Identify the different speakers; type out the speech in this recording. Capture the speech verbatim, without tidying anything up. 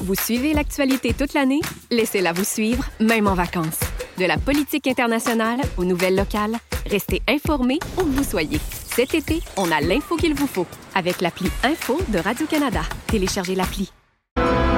Speaker 1: Vous suivez l'actualité toute l'année? Laissez-la vous suivre, même en vacances. De la politique internationale aux nouvelles locales, restez informés où que vous soyez. Cet été, on a l'info qu'il vous faut avec l'appli Info de Radio-Canada. Téléchargez l'appli.